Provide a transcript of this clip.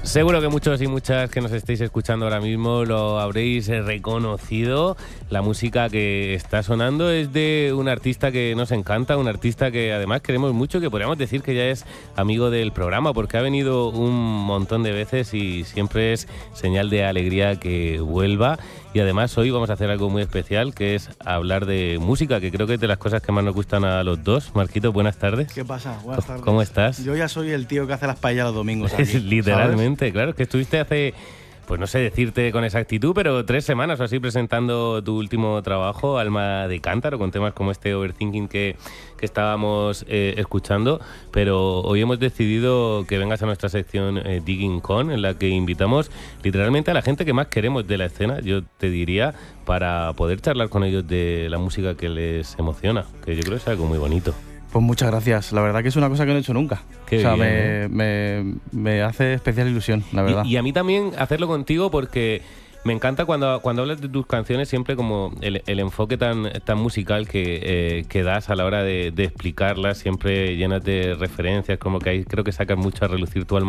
Seguro que muchos y muchas que nos estéis escuchando ahora mismo lo habréis reconocido. La música que está sonando es de un artista que nos encanta, un artista que además queremos mucho, que podríamos decir que ya es amigo del programa porque ha venido un montón de veces y siempre es señal de alegría que vuelva. Y además hoy vamos a hacer algo muy especial, que es hablar de música, que creo que es de las cosas que más nos gustan a los dos. Marquito, buenas tardes. ¿Qué pasa? Buenas tardes. ¿Cómo estás? Yo ya soy el tío que hace las paellas los domingos aquí, Literalmente, ¿sabes? claro, es que estuviste hace, pues no sé decirte con exactitud, pero 3 semanas o así presentando tu último trabajo, Alma de Cántaro, con temas como este Overthinking que estábamos escuchando. Pero hoy hemos decidido que vengas a nuestra sección Digging Con, en la que invitamos literalmente a la gente que más queremos de la escena, yo te diría, para poder charlar con ellos de la música que les emociona, que yo creo que es algo muy bonito. Pues muchas gracias. La verdad que es una cosa que no he hecho nunca. Qué o sea, bien, me hace especial ilusión, la verdad. Y a mí también hacerlo contigo porque me encanta cuando hablas de tus canciones, siempre como el enfoque tan musical que das a la hora de explicarlas, siempre llenas de referencias, como que ahí creo que sacas mucho a relucir tu alma